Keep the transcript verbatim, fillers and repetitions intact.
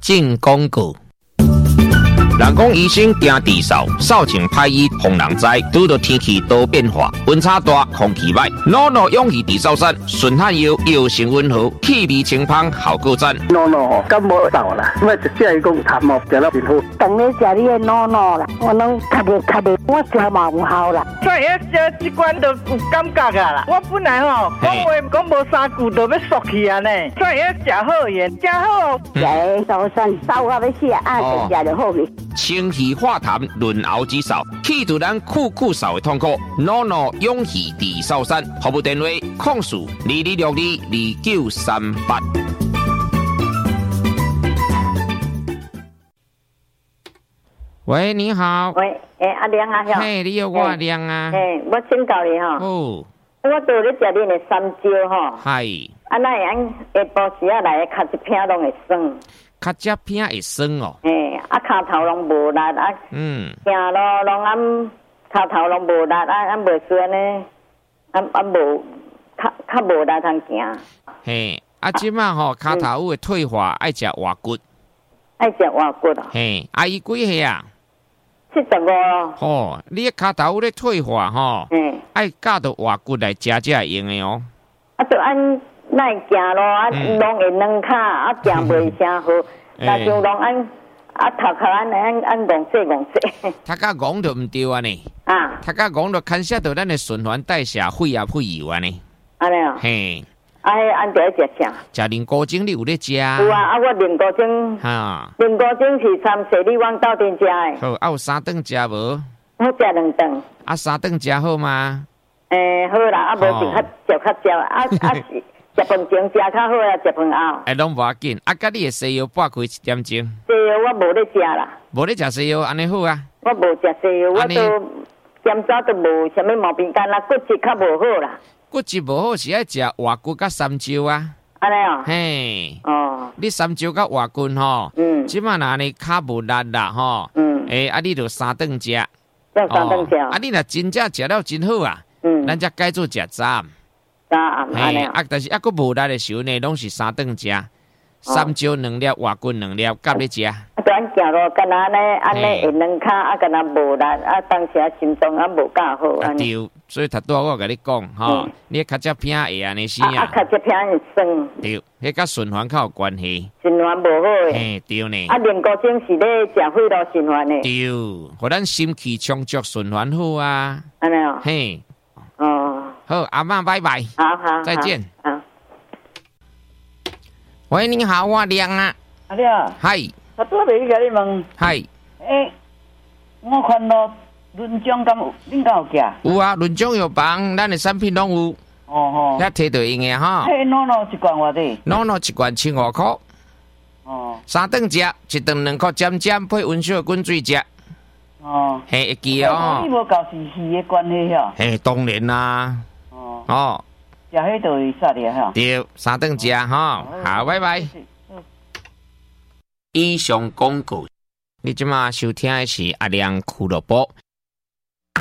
进广告。人讲医生惊治扫，扫清歹医防人灾。拄到天气多变化，温差大，空气歹。诺诺勇气治扫山，顺汗药药性温和，气味清芳，效果赞。 诺诺感冒扫啦，我就只系讲痰哦，食了真好。 当你食你的诺诺啦，我拢咳着咳着，我食嘛有效啦。 所以这这罐都有感觉啊啦。我本来吼讲话讲无三句就要缩去啊呢，所以食好盐，食好。 食的扫山扫到要死啊，就食就好去。 清气化痰，润喉止扫，去除咱酷酷扫的痛苦。诺诺勇气治扫山，服务电话：控诉二二六二二九三八。喂，你好。 喂，诶、欸，阿亮啊， 嘿， hey, 你有我亮啊。 嘿，我请教你吼。 哦。 我都咧食恁的山椒吼。 系。 啊，那会按下晡时啊来卡一片拢会酸。 卡一片会酸哦。 嘿，啊，骹头拢无力啊。嗯。行路拢按骹头拢无力啊，按袂顺呢，按按无较较无力通行。 嘿，啊，即马吼骹头有会退化，爱食活骨。 爱食活骨啊。 嘿，阿姨几岁啊？ 七十五咯。 吼，你个骹头有咧退化吼，爱教到活骨来食才会用的哦。 啊，就按那行路啊，拢会软骹，啊行袂啥好，那就拢按啊头壳按按按戆细戆细。 头壳戆就唔对啊呢。啊。头壳戆就牵涉到咱的循环代谢、肺啊、肺油啊呢。 安尼啊。 嘿。 啊，迄按着要食啥？ 食菱膏精，你有咧食？有啊，啊，我菱膏精。哈。菱膏精是参细你往斗阵食的。 好，啊有三顿食无？ 我食两顿。 啊，三顿食好吗？ 诶、欸，好啦，啊，无就较食较少，啊啊是食饭前食较好啦，食饭后。 哎，拢无要紧，啊，甲你的西药拨开一点钟。西药我无咧食啦。 无咧食西药，安尼好啊。 我无食西药，我都检查都无啥物毛病，干啦骨质较无好啦。 骨质无好是爱食活骨甲山椒啊。 安尼哦。 嘿。 哦。 你山椒甲活骨吼，嗯，即马若安尼较无力啦吼，嗯，诶，啊，你着三顿食。 要三顿食。 啊，你若真正食了真好啊，嗯，咱才改做食早暗。 早暗安尼。 啊，但是啊，佫无力的时候呢，拢是三顿食。山椒两粒，活骨两粒，夹咧食。啊， 就按行路，干那安尼安尼会软骹，啊，干那无力，啊，当时啊心脏啊无够好。 啊对，所以头拄我甲你讲吼，你卡只片会安尼死啊。 啊，卡只片会酸。 对，迄甲循环较有关系。 循环无好诶。 嘿，对呢。 啊，菱膏精是咧食肺路循环诶。 对，互咱心气充足，循环好啊。 安尼哦。 嘿。 哦。 好，阿嬷拜拜。 好好。 再见。 好。 喂，你好，我亮啊。 阿亮。 嗨。 我拄未去甲你问。 嗨。 诶，我看到轮奖敢有，恁敢有寄？ 有啊，轮奖有帮，咱的产品拢有。 哦吼。 遐摕到用的哈。 嘿，诺诺一罐偌济？ 诺诺一罐千五块。哦。三顿食，一顿两块尖尖配温烧滚水食。哦。嘿，会记哦。 你无搞是鱼的关系吼？ 嘿，当然啦。哦。哦。 食迄就会杀了吼。 对，三顿食哈，好，拜拜。以上广告，你即马收听的是阿亮俱乐部。